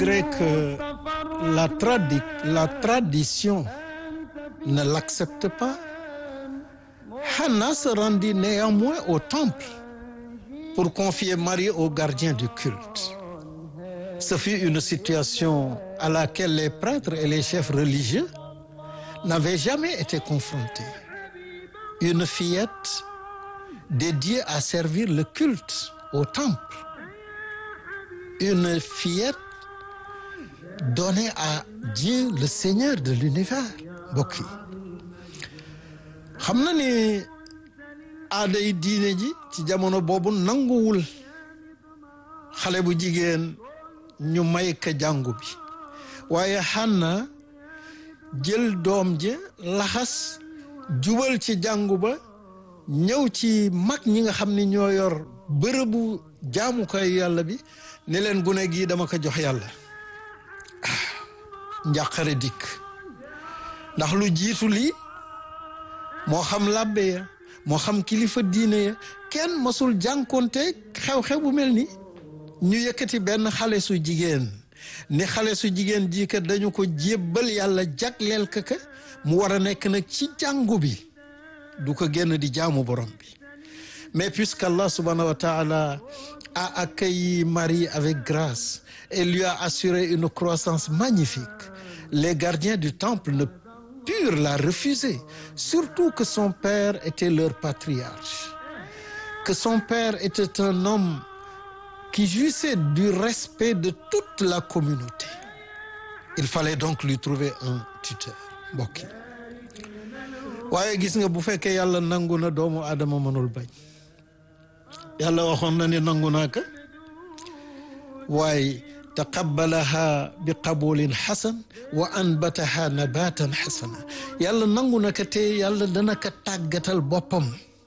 malgré que la tradition ne l'accepte pas, Hannah se rendit néanmoins au temple pour confier Marie au gardien du culte. Ce fut une situation à laquelle les prêtres et les chefs religieux n'avaient jamais été confrontés. Une fillette dédiée à servir le culte au temple. Une fillette donnée à Dieu, le Seigneur de l'univers. Mbokk yi xam na ni aaday diine ji ci jamono boobu nanguwul xale bu jigéen ñu may ka jàngu bi waaye Hanna jël doom ji laxas jubal ci jàngu ba ñëw ci mag ñi nga xam ni ñoo yor bërëbu jaamukaay yàlla bi ne leen gune gii dama ko jox yàlla njàqare dikk ndax lu jiitu lii moo xam làbbe ya moo xam kilifa diine ya kenn masul jànkonte xew-xew bu mel ni ñu yëkkati benn xale su jigéen ni xale su jigéen ji kat dañu ko jébbal yàlla jagleel ka mu war a nekk nag ci jàngu bi du ko génn di jaamu borom bi mais puisque Allah subhanahu wa ta'ala a accueilli Marie avec grâce et lui a assuré une croissance magnifique, les gardiens du temple ne purent la refuser, surtout que son père était leur patriarche, que son père était un homme qui jouissait du respect de toute la communauté. Il fallait donc lui trouver un tuteur. Mbokk yi waaye gis nga bu fekkee yàlla nangu na doomu Adama mënul bañ yàlla waxoon na ni nangu naa ko waaye taqabbalaha bi qabulin xasan wa anbataha nabatan xasana yàlla nangu na ko te yàlla dana ko tàggatal boppam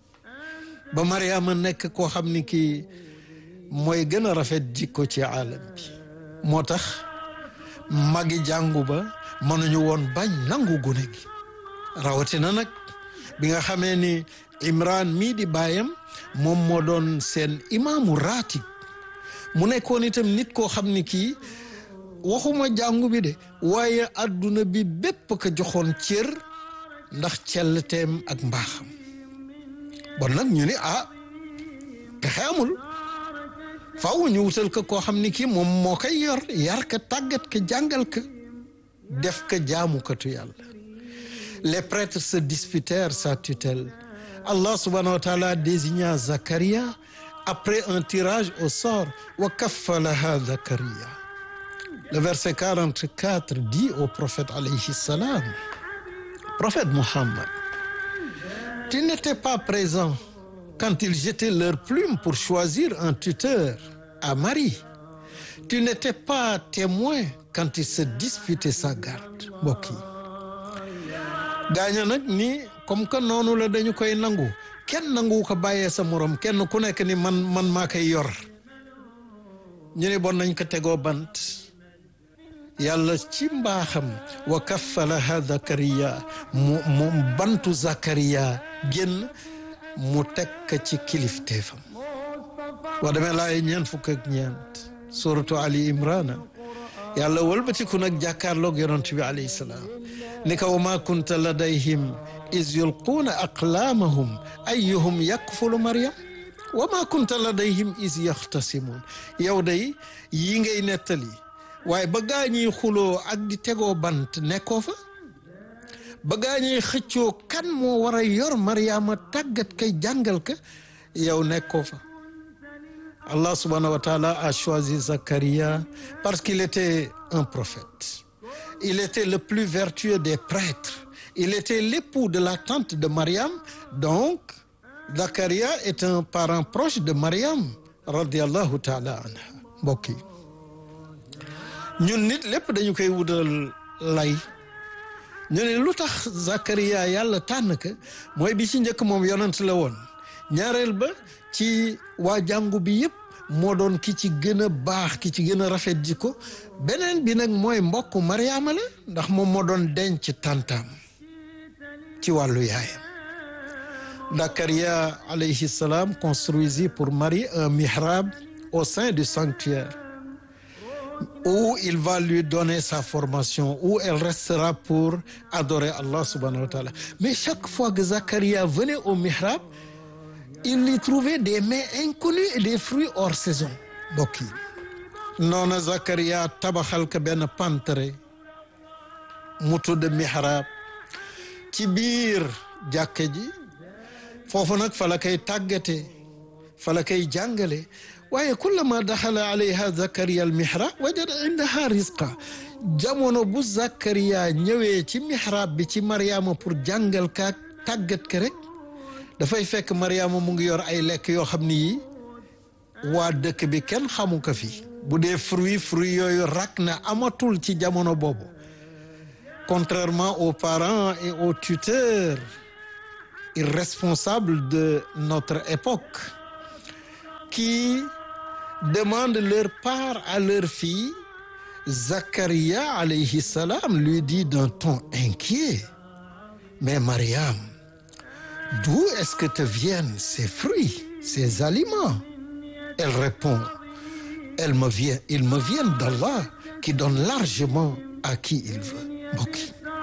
ba Mariama nekk koo xam ni kii mooy gën a rafet jikko ci aalam bi moo tax magi jàngu ba mënuñu woon bañ nangu gune gi rawatina nag bi nga xamee ni Imran mii di baayam moom moo doon seen imaamu raatib mu nekkoon itam nit koo xam ni kii waxuma jàngu bi de waaye adduna bi bépp ko joxoon cër ndax celteem ak mbaaxam bon nag ñu ni pexe amul faaw ñu wutal ko koo xam ni kii moom moo koy yor yar ka tàggat ka jàngal ka def ka jaamukatu yàlla. Les prêtres se disputèrent sa tutelle. Allah subhanahu wa ta'ala désigna Zacharia après un tirage au sort. Wa kaffalaha Zacharia. Le verset 44 dit au prophète alayhi salam, prophète Muhammad, tu n'étais pas présent quand ils jetaient leurs plumes pour choisir un tuteur à Marie. Tu n'étais pas témoin quand ils se disputaient sa garde. Mbokk yi gaaña nag ni comme que noonu la dañu koy nangu kenn nangu ko bàyyee sa morom kenn ku nekk ni man maa koy yor ñu ne bon nañ ko tegoo bant yàlla ci mbaaxam wa kaffalaha Zakariya mu bantu Zakariya génn mu teg ko ci kilifteefam wa demee laay ñeent fukk ak ñeent suratu Ali Imrana yàlla wëlbatiku nag jàkkaarloog yonent bi alayhi salaam ni ka wa ma kunta ladayhim iz yulquuna aqlaamahum ayyuhum yakfulu Maryam wa ma kunta ladayhim iz yaxtasimuun yow day yi ngay nettali waaye ba gaañuy xuloo ak di tegoo bant nekkoo fa ba gaañuy xëccoo kan moo war a yor Mariama tàggat kay jàngal ka yow nekkoo fa Allah subhanahu wa ta'ala a choisi Zacharia parce qu'il était un prophète. Il était le plus vertueux des prêtres. Il était l'époux de la tante de Mariam. Donc, Zacharia est un parent proche de Mariam radiyallahu ta'ala anha. Mbokk yi ñun nit lépp dañu koy wutal lay ñu ne lu tax Zacharia yàlla tànn ka mooy bi ci njëkk moom yonent la woon ñaareel ba ci waa jàngu bi yëpp moo doon ki ci gën a baax ki ci gën a rafet jikko beneen bi nag mooy mbokk Mariama la ndax moom moo doon denc tantam ci wàllu yaayam. Zacharia alayhi salam construisit pour Marie un mihrab au sein du sanctuaire. où il va lui donner sa formation, où elle restera pour adorer Allah subhanahu wa ta'ala. Mais chaque fois que Zacharia venait au mihrab, il y trouvait des mets inconnus et des fruits hors saison. mbokk yi noona Zacharia tabaxal ka benn pantere mu tudd mihrab ci biir jàkka ji foofu nag fa la koy tàggate fa la koy jàngale waaye kullama daxala alayha Zacharia al mihrab wajada indaha rizqa jamono bu Zacharia ñëwee ci mihrab bi ci Mariama pour jàngal ka tàggat ka rek dafay fekk Mariama mu ngi yor ay lekk yoo xam ni yi waa dëkk bi kenn xamu ko fi bu dee fruit yooyu rak na amatul ci jamono boobu contrairement aux parents et aux tuteurs irresponsables de notre époque qui demandent leur part à leur fille. Zacharia alayhi salam lui dit d'un ton inquiet: mais Mariam, d'où est-ce que te viennent ces fruits, ces aliments? Elle répond: il me vient d'Allah qui donne largement à qui il veut. mbokk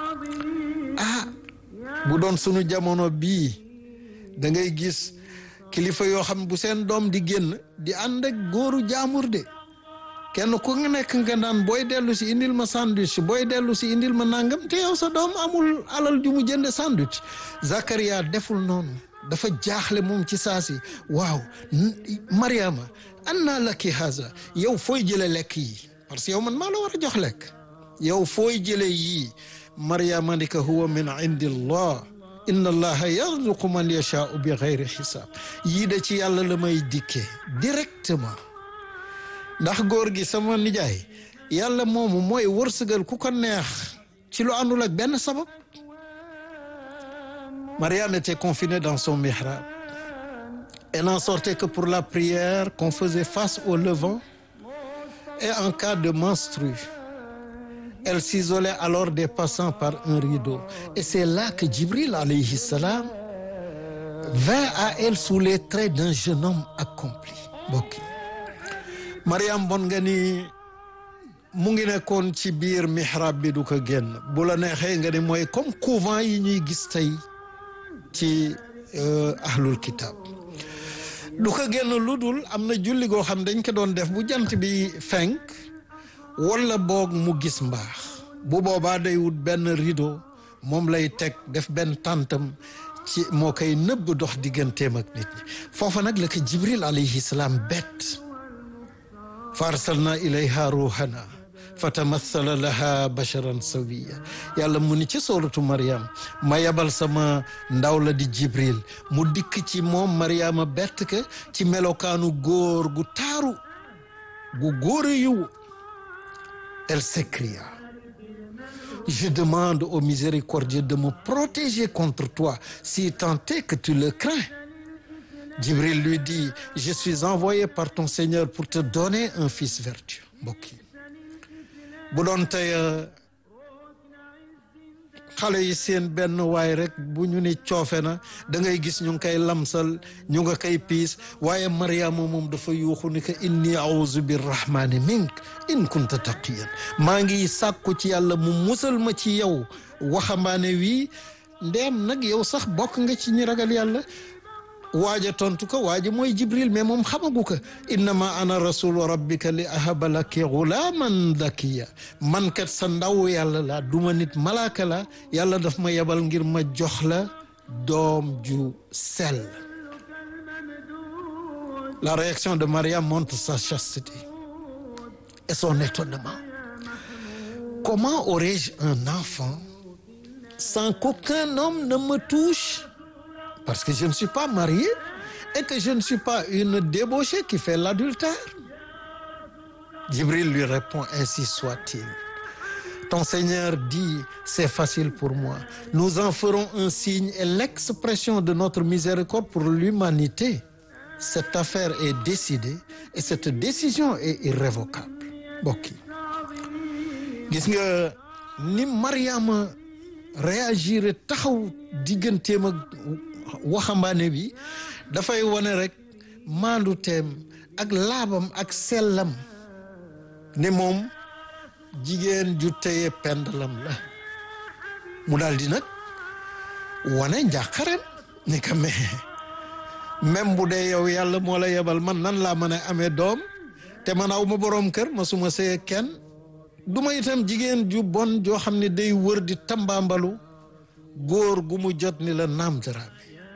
bu doon sunu jamono bii da ngay gis kilifa yoo xam bu seen doom di génn di ànd ak góoru jaamur de kenn ku nga nekk nga naan booy dellu si indil ma sandwich booy dellu si indil ma nangam te yow sa doom amul alal ju mu jënde sandwich. Zacharia deful noonu dafa jaaxle moom ci saasi waaw Mariama anna laki haza yow fooy jële lekk yi parce que yow man maa la war a jox lekk yow fooy jële yii Mariama ni ka huwa min indillah inna allaha yarzuqu man yashaa'u bi ghayri xisaab yii da ci yàlla la may dikkee directement ndax góor gi sama nijaay yàlla moomu mooy wërsëgal ku ko neex ci lu àndul ak benn sabab. Mariam était confinée dans son mihrab. Elle n'en sortait que pour la prière qu'on faisait face au levant et en cas de menstru. Elle s'isolait alors des passants par un rideau. Et c'est là que Jibril alayhi salam vint à elle sous les traits d'un jeune homme accompli. mbokk yi Mariam bon nga ni mu ngi nekkoon ci biir mihrab bi du ko génn bu la neexee nga ni mooy comme couvent yi ñuy gis tey ci ahlul kitab du ko génn lu dul am na julli goo xam dañ ko doon def bu jant bi fenk wala boog mu gis mbaax bu boobaa day wut benn rideau moom lay teg def benn tàntam ci moo koy nëbb dox digganteem ak nit ñi foofa nag la ko Jibril alayhi salaam bett fa arsalna ilayha ruhana fatamassala laha basharan sawiya yàlla mu ni ci sooratu Mariam ma yabal sama ndaw la di Jibril mu dikk ci moom Mariama bett ke ci melokaanu góor gu taaru gu góor yiw. Elle s'écria: je demande au miséricordieux de me protéger contre toi si tant est que tu le crains. Jibril lui dit: je suis envoyé par ton Seigneur pour te donner un fils vertueux. mbokk yi bu doon tey xale yi seen benn waay rek bu ñu ni coofe na da ngay gis ñu ngi koy lamsal ñu nga koy piis waaye Mariama moom dafa yuuxu ni que inni a'uuzu birrahmani mink in kunta taqiyan maa ngi sàkku ci yàlla mu musal ma ci yow waxambaane wi ndeem nag yow sax bokk nga ci ñi ragal yàlla. waaja tontu ko waaja mooy Jibril mais moom xamagu ko innama ana rasulu rabbika li ahaba laki gulaaman zakiya man kat sa ndaw yàlla la duma nit malaaka la yàlla daf ma yebal ngir ma jox la doom ju sell. La réaction de Mariam montre sa chasteté et son étonnement. Comment aurais-je un enfant sans qu'aucun homme ne me touche? Parce que je ne suis pas mariée et que je ne suis pas une débauchée qui fait l'adultère. Jibril lui répond: ainsi soit-il. Ton Seigneur dit: c'est facile pour moi. Nous en ferons un signe et l'expression de notre miséricorde pour l'humanité. Cette affaire est décidée et cette décision est irrévocable. Bokki gis nga ni Mariama réagir taxaw digganteem ak waxambaane bi dafay wone rek maandu teem ak laabam ak sellam ne moom jigéen ju téye pendalam la mu daal di nag wane njàqarem ni ka même bu dee yow yàlla moo la yebal man nan laa mën a amee doom te man aw ma boroom kër ma suma sëy kenn du ma itam jigéen ju bon joo xam ne day wër di tambaambalu góor gu mu jot ni la naam darabi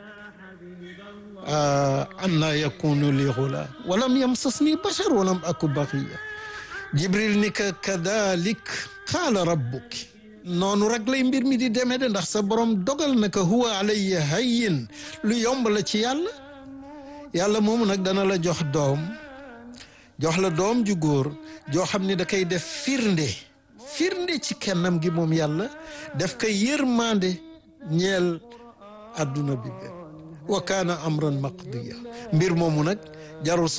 anna yakunu li ghulaam walam yamsasni bashar walam aku baghiya jibril ni ka kadalik qaala rabbuki noonu rek lay mbir mi di demee de ndax sa borom dogal na ko huwa alayya hayyin lu yomb la ci yàlla moomu nag dana la jox doom jox la doom ju góor joo xam ne da koy def firnde ci kennam gi moom yàlla def ko yërmande ñeel adduna bi bépp wa kaana amran maqdiya mbir moomu nag jarul